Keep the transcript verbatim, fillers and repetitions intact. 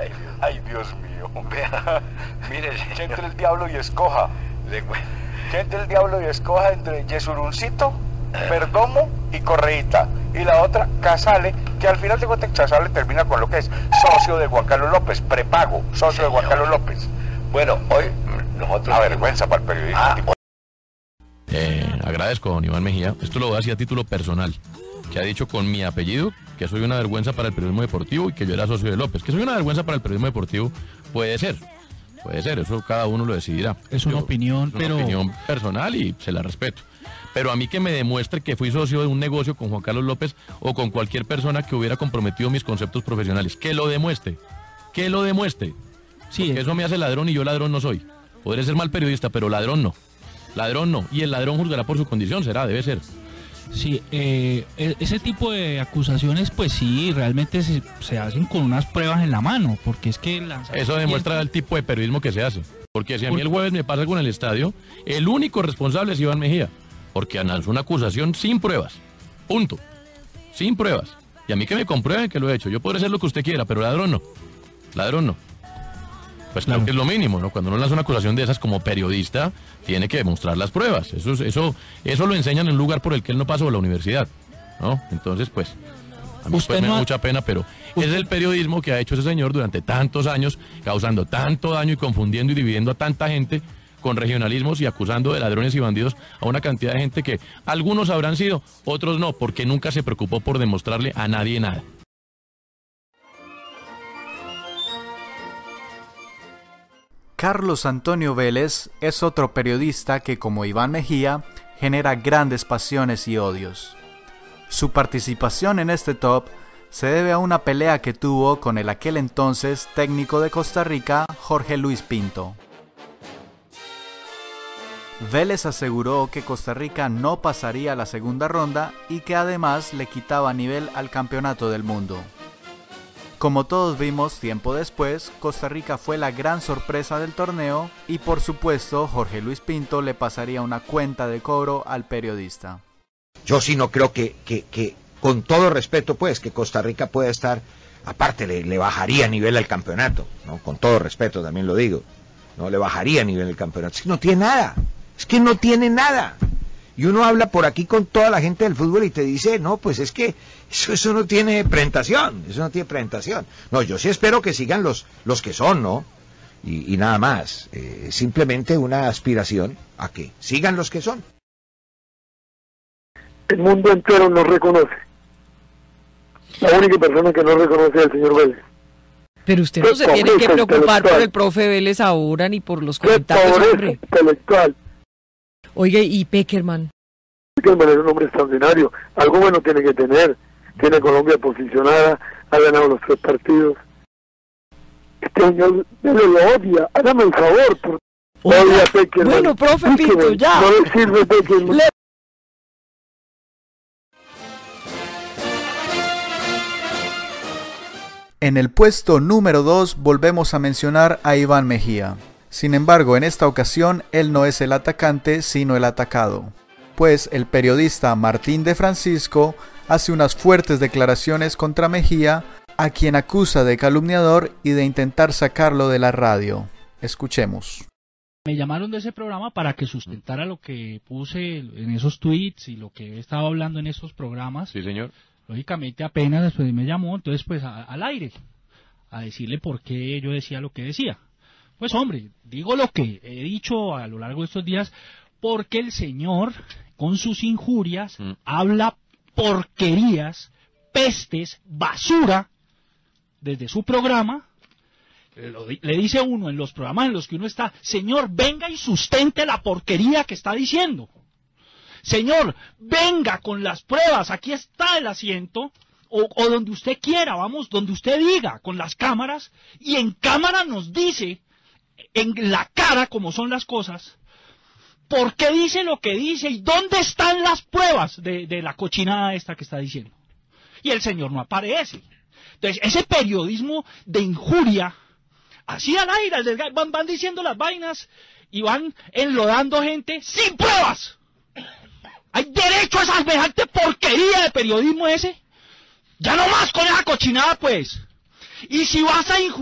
Ay, Dios, Ay, Dios mío. vea, mire, Que entre señor, el diablo y escoja. le cu- Que entre el diablo y escoja entre Yesuruncito, Perdomo y Correíta. Y la otra, Casale, que al final de cuentas Casale termina con lo que es socio de Juan Carlos López, prepago, socio de Juan Carlos López. bueno, hoy mm, nosotros... Una vergüenza para el periodista. Ah, tipo. Eh, agradezco a don Iván Mejía, esto lo voy a decir a título personal, que ha dicho con mi apellido que soy una vergüenza para el periodismo deportivo y que yo era socio de López. Que soy una vergüenza para el periodismo deportivo puede ser, puede ser, eso cada uno lo decidirá. Es una Yo- opinión, es una pero... opinión personal y se la respeto. Pero a mí que me demuestre que fui socio de un negocio con Juan Carlos López o con cualquier persona que hubiera comprometido mis conceptos profesionales, que lo demuestre, que lo demuestre. Sí, Porque eso me hace ladrón y yo ladrón no soy. Podré ser mal periodista, pero ladrón no. Ladrón no. Y el ladrón juzgará por su condición, será, debe ser. sí eh, e- ese tipo de acusaciones, pues sí, realmente se, se hacen con unas pruebas en la mano, porque es que... lanzar- Eso demuestra el tipo de periodismo que se hace. Porque si a mí el jueves me pasa con el estadio, el único responsable es Iván Mejía. Porque lanzó una acusación sin pruebas. Punto. Sin pruebas. Y a mí que me comprueben que lo he hecho. Yo podré ser lo que usted quiera, pero ladrón no. Ladrón no. Pues creo Claro. que es lo mínimo, ¿no? Cuando uno lanza una acusación de esas como periodista, tiene que demostrar las pruebas. Eso, es- eso, eso lo enseñan en un lugar por el que él no pasó, la universidad, ¿no? Entonces, pues, a mí Usted pues, me no da ha- mucha pena, pero es el periodismo que ha hecho ese señor durante tantos años, causando tanto daño y confundiendo y dividiendo a tanta gente con regionalismos y acusando de ladrones y bandidos a una cantidad de gente que algunos habrán sido, otros no, porque nunca se preocupó por demostrarle a nadie nada. Carlos Antonio Vélez es otro periodista que, como Iván Mejía, genera grandes pasiones y odios. Su participación en este top se debe a una pelea que tuvo con el aquel entonces técnico de Costa Rica, Jorge Luis Pinto. Vélez aseguró que Costa Rica no pasaría a la segunda ronda y que además le quitaba nivel al campeonato del mundo. Como todos vimos tiempo después, Costa Rica fue la gran sorpresa del torneo y por supuesto Jorge Luis Pinto le pasaría una cuenta de cobro al periodista. Yo sí no creo que, que, que, con todo respeto, pues, que Costa Rica pueda estar, aparte le, le bajaría nivel al campeonato, ¿no? Con todo respeto también lo digo, no le bajaría nivel al campeonato, es que no tiene nada, es que no tiene nada. Y uno habla por aquí con toda la gente del fútbol y te dice, no, pues es que eso, eso no tiene presentación, eso no tiene presentación. No, yo sí espero que sigan los, los que son, ¿no? Y, y nada más, eh, simplemente una aspiración a que sigan los que son. El mundo entero no reconoce. La única persona que no reconoce es el señor Vélez. Pero usted no Qué se tiene que pobreza preocupar por intelectual. el profe Vélez ahora ni por los ¡Qué comentarios, pobreza hombre. intelectual! Oiga, y Peckerman. Peckerman es un hombre extraordinario. Algo bueno tiene que tener. Tiene a Colombia posicionada, ha ganado los tres partidos. Este señor Vélez lo odia. Hágame el favor. Por... Oiga, Odia a Peckerman. bueno, profe Pinto, Peckerman, ya. No le sirve Peckerman. Le- En el puesto número dos volvemos a mencionar a Iván Mejía. Sin embargo, en esta ocasión él no es el atacante, sino el atacado. Pues el periodista Martín de Francisco hace unas fuertes declaraciones contra Mejía, a quien acusa de calumniador y de intentar sacarlo de la radio. Escuchemos. Me llamaron de ese programa para que sustentara lo que puse en esos tweets y lo que he estado hablando en esos programas. Sí, señor. Lógicamente apenas después me llamó, entonces pues a- al aire, a decirle por qué yo decía lo que decía. Pues hombre, digo lo que he dicho a lo largo de estos días, porque el señor, con sus injurias, Mm. habla porquerías, pestes, basura, desde su programa. Lo di- le dice uno en los programas en los que uno está, señor, venga y sustente la porquería que está diciendo. Señor, venga con las pruebas, aquí está el asiento, o, o donde usted quiera, vamos, donde usted diga, con las cámaras, y en cámara nos dice, en la cara como son las cosas, por qué dice lo que dice y dónde están las pruebas de, de la cochinada esta que está diciendo. Y el señor no aparece. Entonces, ese periodismo de injuria, así al aire, al desga- van, van diciendo las vainas y van enlodando gente sin pruebas. ¿Hay derecho a esa semejante porquería de periodismo ese? Ya no más con esa cochinada, pues. Y si vas a injuriar